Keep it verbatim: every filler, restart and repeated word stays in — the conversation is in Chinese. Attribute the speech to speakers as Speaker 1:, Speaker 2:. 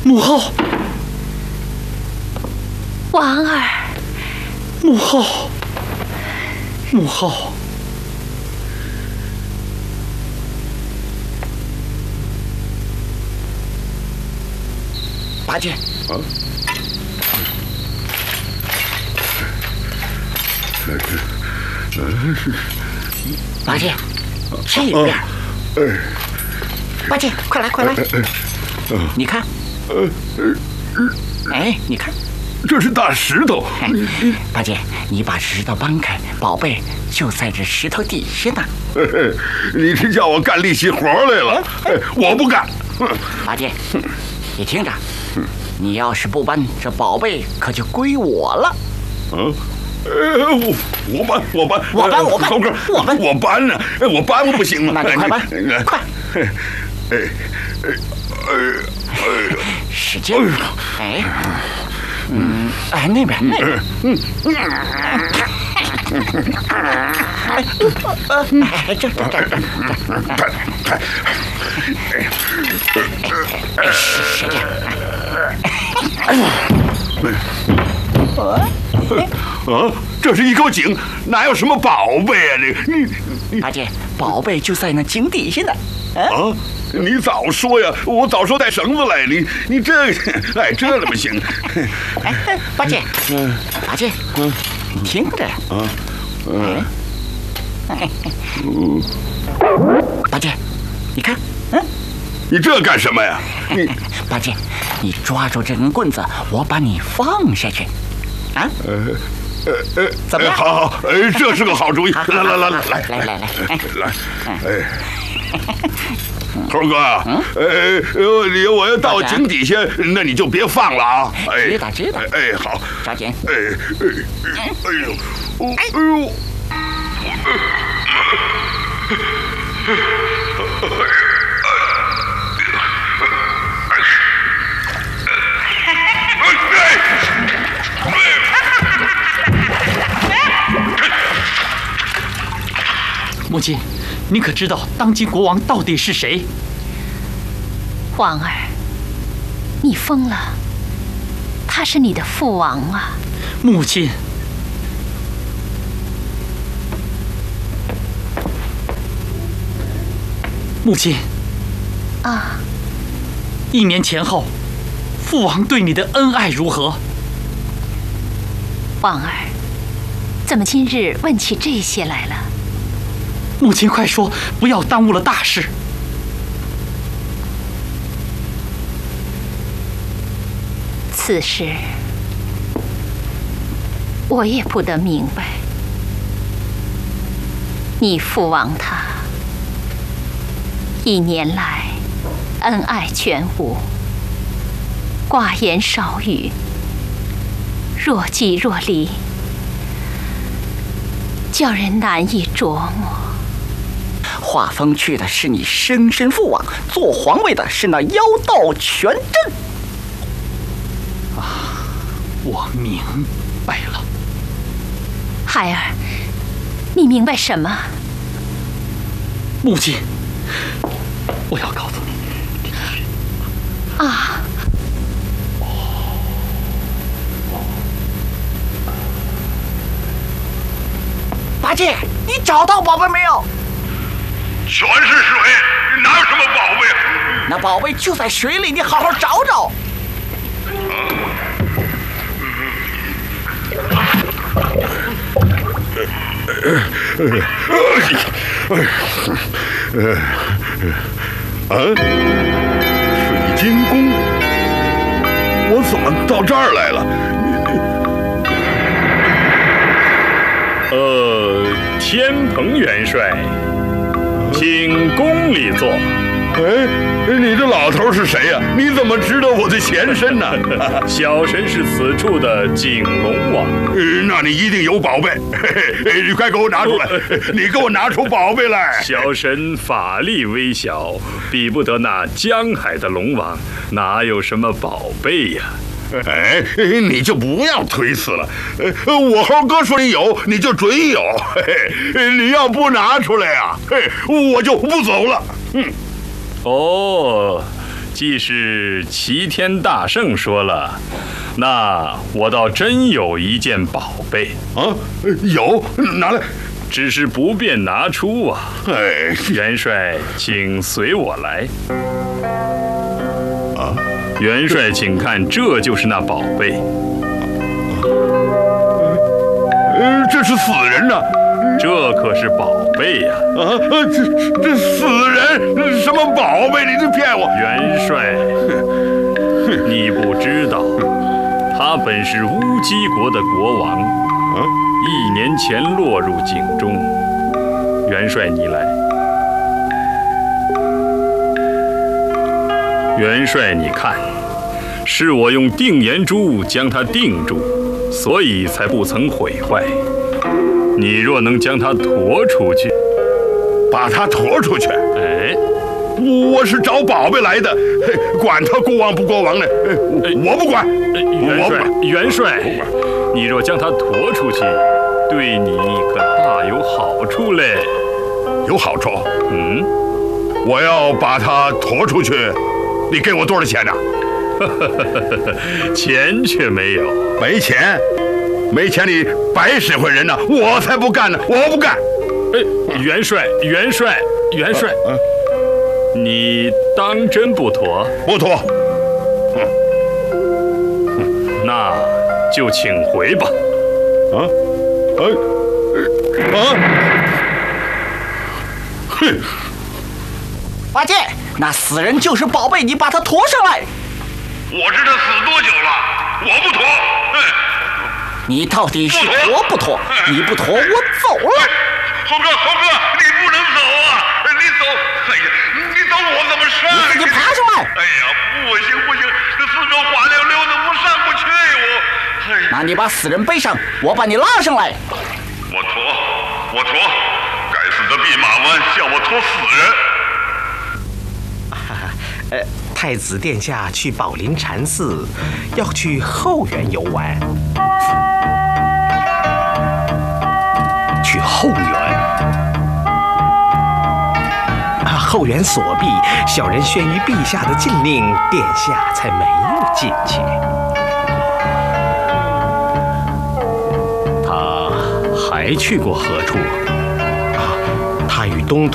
Speaker 1: 母后，
Speaker 2: 王儿，
Speaker 1: 母后，母后。
Speaker 3: 八戒，啊，八戒，这边。八戒，快来，快来！你看，哎，你看，
Speaker 4: 这是大石头。
Speaker 3: 八戒，你把石头搬开，宝贝就在这石头底下呢。
Speaker 4: 你是叫我干力气活来了？我不干。
Speaker 3: 八戒，你听着。你要是不搬，这宝贝可就归我了。
Speaker 4: 嗯，呃，我我搬，我搬，
Speaker 3: 我搬，我搬，
Speaker 4: 高个，
Speaker 3: 我搬，
Speaker 4: 我搬呢，我搬不行吗？
Speaker 3: 那你快搬，快！
Speaker 4: 哎哎哎哎，
Speaker 3: 使劲！哎，嗯，哎，那边，那边，嗯，哎，这这这这，哎，使劲！
Speaker 4: 啊，这是一口井，哪有什么宝贝啊？这个你，
Speaker 3: 八戒，宝贝就在那井底下呢。
Speaker 4: 啊，你早说呀！我早说带绳子来，你你这，哎，这怎么行？
Speaker 3: 哎，八戒，嗯，八戒，嗯，你听着啊，嗯，嗯，八戒，你看，嗯。
Speaker 4: 你这干什么呀？
Speaker 3: 你八戒，你抓住这根棍子，我把你放下去，啊？呃
Speaker 4: 呃呃，
Speaker 3: 怎么样？
Speaker 4: 好好，哎，这是个好主意。来来来来来
Speaker 3: 来来来，
Speaker 4: 来，哎，猴哥，呃，你我要到井底下，那你就别放了啊！
Speaker 3: 哎，知道知道。
Speaker 4: 哎，好，
Speaker 3: 抓紧。
Speaker 4: 哎哎哎呦，哎呦。
Speaker 1: 母亲，你可知道当今国王到底是谁？
Speaker 2: 王儿，你疯了！他是你的父王啊！
Speaker 1: 母亲，母亲，
Speaker 2: 啊！
Speaker 1: 一年前后，父王对你的恩爱如何？
Speaker 2: 王儿，怎么今日问起这些来了？
Speaker 1: 母亲，快说，不要耽误了大事。
Speaker 2: 此事我也不得明白。你父王他一年来恩爱全无，寡言少语，若即若离，叫人难以琢磨。
Speaker 3: 画风去的是你生身父王，做皇位的是那妖道全真。
Speaker 1: 啊，我明白了。
Speaker 2: 孩儿，你明白什么？
Speaker 1: 母亲，我要告诉你。
Speaker 2: 啊！
Speaker 3: 八戒，你找到宝贝没有？
Speaker 4: 全是水，哪有什么宝贝？
Speaker 3: 那宝贝就在水里，你好好找找。
Speaker 4: 啊！水晶宫，我怎么到这儿来了？
Speaker 5: 呃，天蓬元帅，请宫里坐。
Speaker 4: 哎，你这老头是谁呀？你怎么知道我的前身呢？
Speaker 5: 小神是此处的景龙王。
Speaker 4: 呃，那你一定有宝贝，嘿嘿，你快给我拿出来！你给我拿出宝贝来！
Speaker 5: 小神法力微小，比不得那江海的龙王，哪有什么宝贝呀？
Speaker 4: 哎，你就不要推辞了。呃，我猴哥说你有，你就准有。嘿嘿，你要不拿出来呀，嘿，我就不走了。嗯。
Speaker 5: 哦， 既是齐天大圣说了，那我倒真有一件宝贝
Speaker 4: 啊！有，拿来。
Speaker 5: 只是不便拿出啊。
Speaker 4: 哎，
Speaker 5: 元帅，请随我来。啊，元帅，请看，这就是那宝贝。
Speaker 4: 呃，这是死人呐！
Speaker 5: 这可是宝贝呀！
Speaker 4: 啊，这这死人什么宝贝？你这骗我！
Speaker 5: 元帅，你不知道，他本是乌鸡国的国王。啊。一年前落入井中，元帅你来。元帅你看，是我用定颜珠将它定住，所以才不曾毁坏。你若能将它驮出去，
Speaker 4: 把它驮出去，
Speaker 5: 哎，
Speaker 4: 我是找宝贝来的，管他国王不国王呢，我不管。
Speaker 5: 元帅，元帅，你若将它驮出去，对你可大有好处嘞。
Speaker 4: 有好处？
Speaker 5: 嗯，
Speaker 4: 我要把它驮出去，你给我多少钱呢？
Speaker 5: 钱却没有。
Speaker 4: 没钱？没钱你白使唤人呢，我才不干呢，我不干。
Speaker 5: 哎，元帅，元帅，元帅，啊啊、你当真不驮？
Speaker 4: 不驮。
Speaker 5: 嗯，那就请回吧。
Speaker 4: 啊？啊？啊？哼！
Speaker 3: 八戒，那死人就是宝贝，你把他驮上来。
Speaker 4: 我知他死多久了，我不驮。嗯。
Speaker 3: 你到底是驮不驮？你不驮，我走了。
Speaker 4: 猴哥，猴哥，你不能走啊！你走，哎呀，你走我怎么上？
Speaker 3: 你自己爬上来。
Speaker 4: 哎呀，不行不行，这四周滑溜溜的，我上不去我。哎呀，
Speaker 3: 那你把死人背上，我把你拉上来。
Speaker 4: 我驮，我驮，该死的弼马温叫我驮死人。
Speaker 6: 呃，太子殿下去宝林禅寺，要去后园游玩。
Speaker 7: 去后园？
Speaker 6: 啊，后园锁闭，小人宣于陛下的禁令，殿下才没有进去。
Speaker 7: 他还去过何处？
Speaker 6: 啊，他与东